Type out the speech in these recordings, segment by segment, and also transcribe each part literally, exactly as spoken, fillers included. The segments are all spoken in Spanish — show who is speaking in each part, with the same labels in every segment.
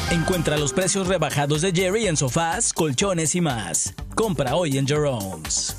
Speaker 1: Encuentra los precios rebajados de Jerry en sofás, colchones y más. Compra hoy en Jerome's.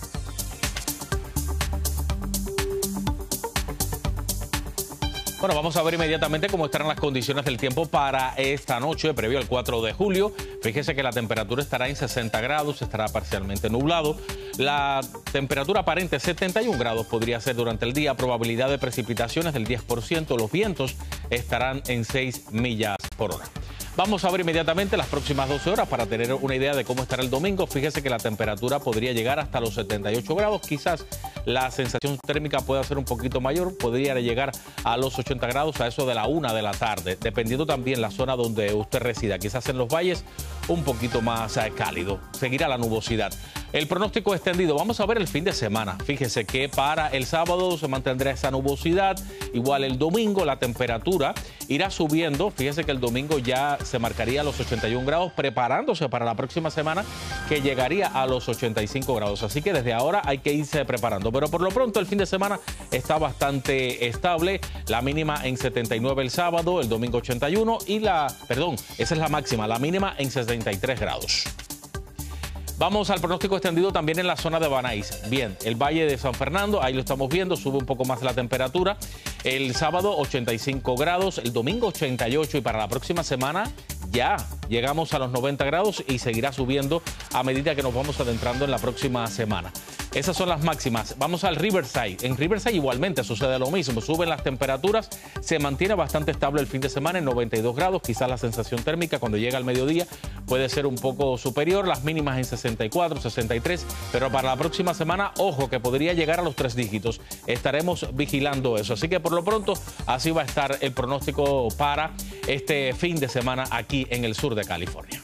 Speaker 2: Bueno, vamos a ver inmediatamente cómo estarán las condiciones del tiempo para esta noche, previo al cuatro de julio. Fíjese que la temperatura estará en sesenta grados, estará parcialmente nublado. La temperatura aparente setenta y un grados podría ser durante el día. Probabilidad de precipitaciones del diez por ciento. Los vientos estarán en seis millas por hora. Vamos a ver inmediatamente las próximas doce horas para tener una idea de cómo estará el domingo. Fíjese que la temperatura podría llegar hasta los setenta y ocho grados. Quizás la sensación térmica pueda ser un poquito mayor. Podría llegar a los ochenta grados a eso de la una de la tarde. Dependiendo también la zona donde usted resida. Quizás en los valles un poquito más eh, cálido. Seguirá la nubosidad. El pronóstico extendido. Vamos a ver el fin de semana. Fíjese que para el sábado se mantendrá esa nubosidad. Igual el domingo la temperatura irá subiendo. Fíjese que el domingo ya se marcaría los ochenta y un grados, preparándose para la próxima semana que llegaría a los ochenta y cinco grados. Así que desde ahora hay que irse preparando. Pero por lo pronto el fin de semana está bastante estable. La mínima en setenta y nueve el sábado, el domingo ochenta y uno y la, perdón, esa es la máxima, la mínima en sesenta y tres grados. Vamos al pronóstico extendido también en la zona de Banais. Bien, el Valle de San Fernando, ahí lo estamos viendo, sube un poco más la temperatura. El sábado ochenta y cinco grados, el domingo ochenta y ocho y para la próxima semana ya llegamos a los noventa grados y seguirá subiendo a medida que nos vamos adentrando en la próxima semana. Esas son las máximas. Vamos al Riverside. En Riverside igualmente sucede lo mismo. Suben las temperaturas, se mantiene bastante estable el fin de semana en noventa y dos grados. Quizás la sensación térmica cuando llega al mediodía puede ser un poco superior. Las mínimas en sesenta y cuatro, sesenta y tres. Pero para la próxima semana, ojo, que podría llegar a los tres dígitos. Estaremos vigilando eso. Así que por lo pronto, así va a estar el pronóstico para este fin de semana aquí en el sur de California.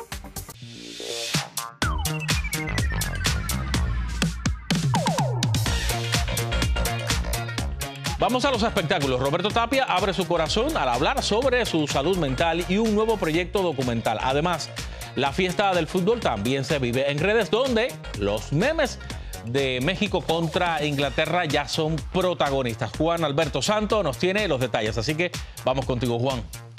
Speaker 2: Vamos a los espectáculos. Roberto Tapia abre su corazón al hablar sobre su salud mental y un nuevo proyecto documental. Además, la fiesta del fútbol también se vive en redes, donde los memes de México contra Inglaterra ya son protagonistas. Juan Alberto Santos nos tiene los detalles, así que vamos contigo, Juan.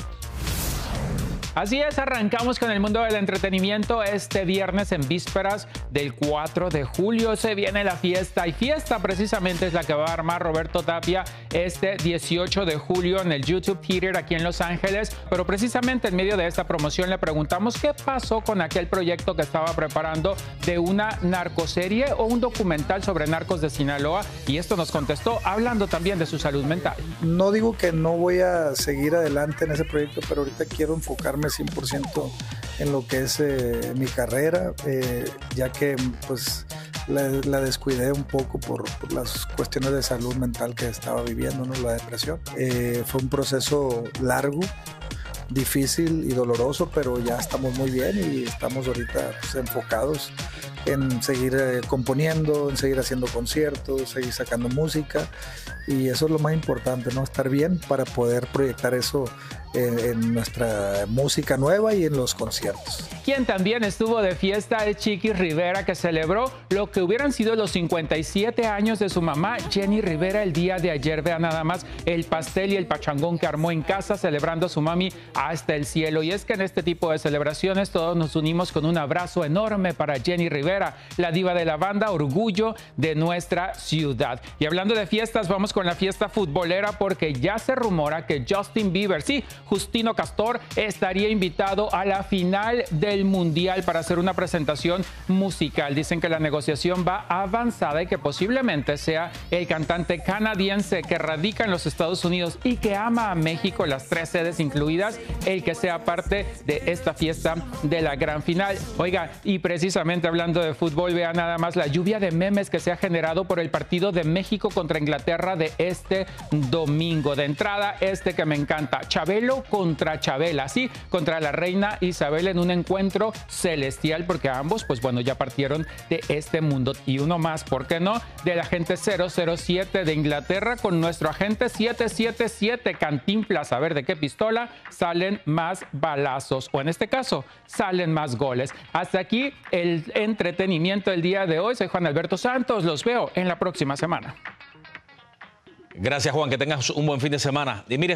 Speaker 3: Así es, arrancamos con el mundo del entretenimiento este viernes en vísperas del cuatro de julio. Se viene la fiesta y fiesta precisamente es la que va a armar Roberto Tapia este dieciocho de julio en el YouTube Theater aquí en Los Ángeles. Pero precisamente en medio de esta promoción le preguntamos qué pasó con aquel proyecto que estaba preparando de una narcoserie o un documental sobre narcos de Sinaloa. Y esto nos contestó hablando también de su salud mental.
Speaker 4: No digo que no voy a seguir adelante en ese proyecto, pero ahorita quiero enfocarme cien por ciento en lo que es eh, mi carrera, eh, ya que pues la, la descuidé un poco por, por las cuestiones de salud mental que estaba viviendo, ¿no? La depresión. Eh, fue un proceso largo, difícil y doloroso, pero ya estamos muy bien y estamos ahorita pues, enfocados en seguir eh, componiendo, en seguir haciendo conciertos, seguir sacando música, y eso es lo más importante, ¿no? Estar bien para poder proyectar eso en, en nuestra música nueva y en los conciertos.
Speaker 3: Quien también estuvo de fiesta es Chiqui Rivera, que celebró lo que hubieran sido los cincuenta y siete años de su mamá, Jenny Rivera, el día de ayer. Vea nada más el pastel y el pachangón que armó en casa celebrando a su mami hasta el cielo. Y es que en este tipo de celebraciones todos nos unimos con un abrazo enorme para Jenny Rivera, la diva de la banda, orgullo de nuestra ciudad. Y hablando de fiestas, vamos con la fiesta futbolera porque ya se rumora que Justin Bieber, sí, Justino Castor, estaría invitado a la final del Mundial para hacer una presentación musical. Dicen que la negociación va avanzada y que posiblemente sea el cantante canadiense que radica en los Estados Unidos y que ama a México, las tres sedes incluidas, el que sea parte de esta fiesta de la gran final. Oiga, y precisamente hablando de fútbol, vea nada más la lluvia de memes que se ha generado por el partido de México contra Inglaterra de este domingo. De entrada, este que me encanta, Chabelo contra Chabela, sí, contra la reina Isabel en un encuentro celestial, porque ambos, pues bueno, ya partieron de este mundo. Y uno más, ¿por qué no? Del agente cero cero siete de Inglaterra con nuestro agente siete siete siete, Cantinflas. A ver de qué pistola salen más balazos, o en este caso, salen más goles. Hasta aquí el entretenimiento del día de hoy. Soy Juan Alberto Santos. Los veo en la próxima semana.
Speaker 2: Gracias, Juan. Que tengas un buen fin de semana. Y mire,